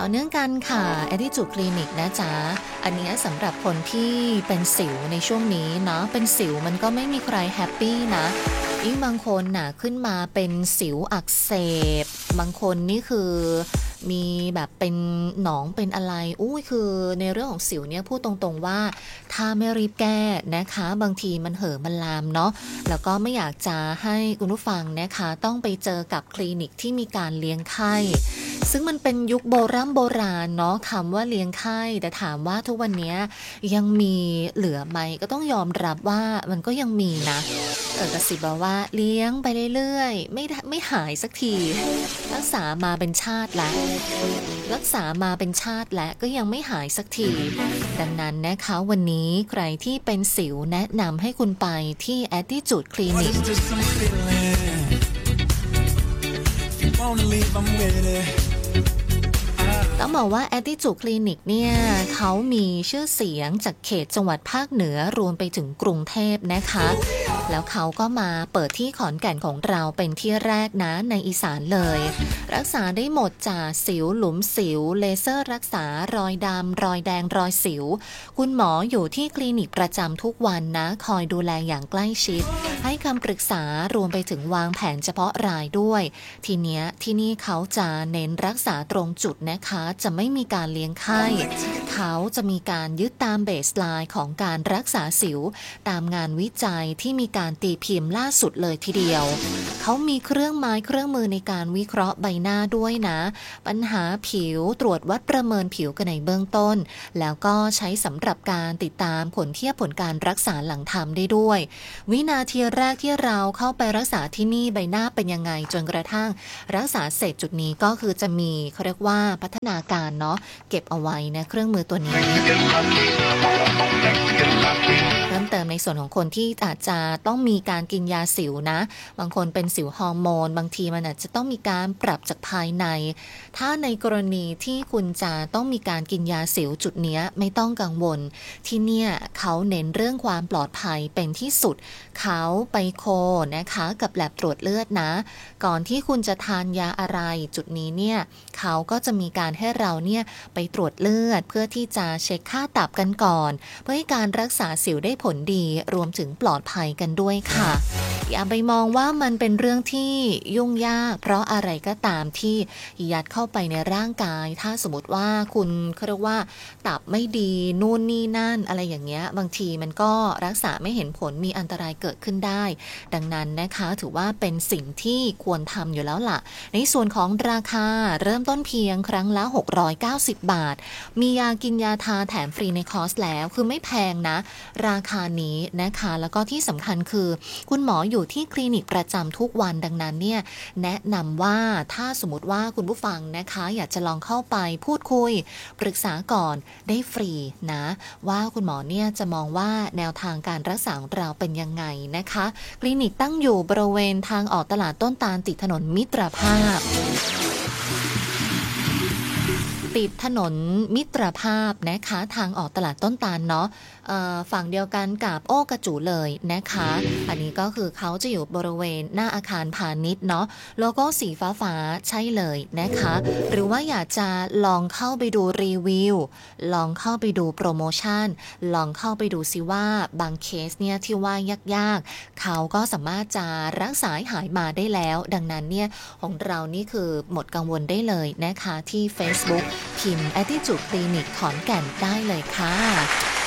เนื่องกันค่ะ Attitude Clinic นะจ๊ะอันนี้สำหรับคนที่เป็นสิวในช่วงนี้เนาะเป็นสิวมันก็ไม่มีใครแฮปปี้นะยิ่งบางคนน่ะขึ้นมาเป็นสิวอักเสบบางคนนี่คือมีแบบเป็นหนองเป็นอะไรคือในเรื่องของสิวเนี่ยพูดตรงๆว่าถ้าไม่รีบแก้นะคะบางทีมันเห่อะมันลามเนาะแล้วก็ไม่อยากจะให้คุณผู้ฟังนะคะต้องไปเจอกับคลินิกที่มีการเลี้ยงไข้ซึ่งมันเป็นยุคโบราณเนาะคำว่าเลี้ยงไข้แต่ถามว่าทุกวันนี้ยังมีเหลือไหมก็ต้องยอมรับว่ามันก็ยังมีนะกระซิบว่าเลี้ยงไปเรื่อยๆไม่หายสักทีรักษามาเป็นชาติแล้วก็ยังไม่หายสักทีดังนั้นนะคะวันนี้ใครที่เป็นสิวแนะนำให้คุณไปที่ Attitude Clinicต้องบอกว่า Attitude Clinic เนี่ยเขามีชื่อเสียงจากเขตจังหวัดภาคเหนือรวมไปถึงกรุงเทพนะคะแล้วเขาก็มาเปิดที่ขอนแก่นของเราเป็นที่แรกนะในอีสานเลยรักษาได้หมดจากสิวหลุมสิวเลเซอร์รักษารอยดำรอยแดงรอยสิวคุณหมออยู่ที่คลินิกประจำทุกวันนะคอยดูแลอย่างใกล้ชิดให้คำปรึกษารวมไปถึงวางแผนเฉพาะรายด้วยทีเนี้ยที่นี่เขาจะเน้นรักษาตรงจุดนะคะจะไม่มีการเลี้ยงไข้เขาจะมีการยึดตามเบสไลน์ของการรักษาสิวตามงานวิจัยที่มีการตีพิมพ์ล่าสุดเลยทีเดียวเขามีเครื่องไม้เครื่องมือในการวิเคราะห์ใบหน้าด้วยนะปัญหาผิวตรวจวัดประเมินผิวกันในเบื้องต้นแล้วก็ใช้สำหรับการติดตามผลเทียบผลการรักษาหลังทำได้ด้วยวินาทีแรกที่เราเข้าไปรักษาที่นี่ใบหน้าเป็นยังไงจนกระทั่งรักษาเสร็จจุดนี้ก็คือจะมีเขาเรียกว่าพัฒนาการเนาะเก็บเอาไว้นะเครื่องมือตัวนี้เพิ่มเติมในส่วนของคนที่อาจจะต้องมีการกินยาสิวนะบางคนเป็นสิวฮอร์โมนบางทีมันอาจจะต้องมีการปรับจากภายในถ้าในกรณีที่คุณจะต้องมีการกินยาสิวจุดนี้ไม่ต้องกังวลที่เนี่ยเขาเน้นเรื่องความปลอดภัยเป็นที่สุดเขาไปโคนะคะกับแลบตรวจเลือดนะก่อนที่คุณจะทานยาอะไรจุดนี้เนี่ยเขาก็จะมีการให้เราเนี่ยไปตรวจเลือดเพื่อที่จะเช็คค่าตับกันก่อนเพื่อให้การรักษาสิวได้ผลดีรวมถึงปลอดภัยกันด้วยค่ะอย่าไปมองว่ามันเป็นเรื่องที่ยุ่งยากเพราะอะไรก็ตามที่ยัดเข้าไปในร่างกายถ้าสมมติว่าคุณเขาเรียกว่าตับไม่ดีนู่นนี่นั่นอะไรอย่างเงี้ยบางทีมันก็รักษาไม่เห็นผลมีอันตรายเกิดขึ้นได้ดังนั้นนะคะถือว่าเป็นสิ่งที่ควรทำอยู่แล้วล่ะในส่วนของราคาเริ่มต้นเพียงครั้งละ690 บาทมียากินยาทาแถมฟรีในคอร์สแล้วคือไม่แพงนะราคานี้นะคะแล้วก็ที่สำคัญคือคุณหมออยู่ที่คลินิกประจำทุกวันดังนั้นเนี่ยแนะนำว่าถ้าสมมติว่าคุณผู้ฟังนะคะอยากจะลองเข้าไปพูดคุยปรึกษาก่อนได้ฟรีนะว่าคุณหมอเนี่ยจะมองว่าแนวทางการรักษาของเราเป็นยังไงนะคะคลินิกตั้งอยู่บริเวณทางออกตลาดต้นตาลติดถนนมิตรภาพมิตรภาพนะคะทางออกตลาดต้นตาลเนาะฝั่งเดียวกันกับโอกระจูเลยนะคะอันนี้ก็คือเขาจะอยู่บริเวณหน้าอาคารพาณิชย์เนาะโลโก้สีฟ้าใช่เลยนะคะหรือว่าอยากจะลองเข้าไปดูรีวิวลองเข้าไปดูโปรโมชั่นลองเข้าไปดูซิว่าบางเคสเนี่ยที่ว่ายากๆเขาก็สามารถจะรักษาหายมาได้แล้วดังนั้นเนี่ยของเรานี่คือหมดกังวลได้เลยนะคะที่ Facebook พิมพ์ Attitude Clinic ขอนแก่นได้เลยค่ะ